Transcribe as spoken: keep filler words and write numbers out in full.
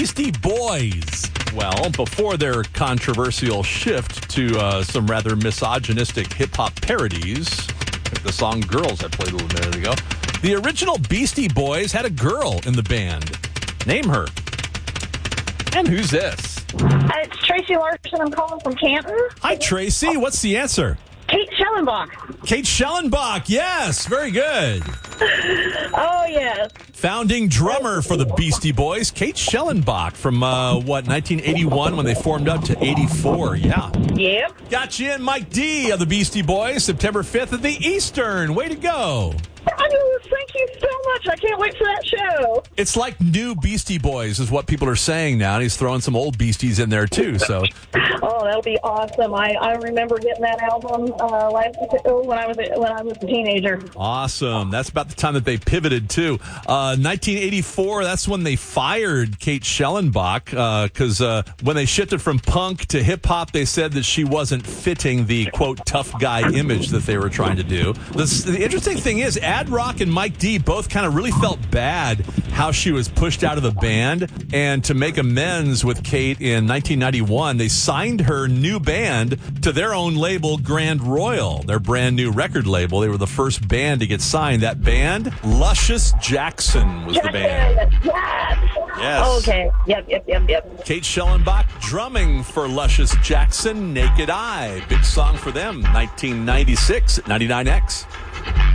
Beastie Boys. Well, before their controversial shift to uh, some rather misogynistic hip-hop parodies, like the song Girls I played a little minute ago, the original Beastie Boys had a girl in the band. Name her. And who's this? Uh, it's Tracy Larson. I'm calling from Canton. Hi, Tracy. What's the answer? Kate Schellenbach. Kate Schellenbach. Yes, very good. Oh, yes. Founding drummer for the Beastie Boys, Kate Schellenbach, from, uh, what, nineteen eighty-one when they formed up to eighty-four. Yeah. Yep. Got you in, Mike D of the Beastie Boys, September fifth at the Eastern. Way to go. Oh, thank you so much. I can't wait for that show. It's like new Beastie Boys is what people are saying now, and he's throwing some old Beasties in there, too. So, oh, that'll be awesome. I, I remember getting that album uh, last when I was a, when I was a teenager. Awesome. That's about the time that they pivoted, too. Uh, nineteen eighty-four, that's when they fired Kate Schellenbach, because uh, uh, when they shifted from punk to hip-hop, they said that she wasn't fitting the, quote, tough guy image that they were trying to do. The, the interesting thing is, Ad Rock and Mike D both kind of really felt bad how she was pushed out of the band, and to make amends with Kate in nineteen ninety-one, they signed her new band to their own label, Grand Royal, their brand new record label. They were the first band to get signed. That band, Luscious Jackson was the band. Yes. Yes. Okay. Yep, yep, yep, yep. Kate Schellenbach drumming for Luscious Jackson, Naked Eye. Big song for them, nineteen ninety-six at ninety-nine X.